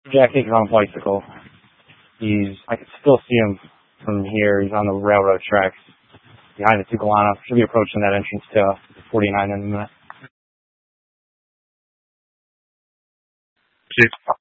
Jack Hick is on a bicycle. I can still see him from here. He's on the railroad tracks behind the Tucalana. Should be approaching that entrance to 49 in a minute. Chief.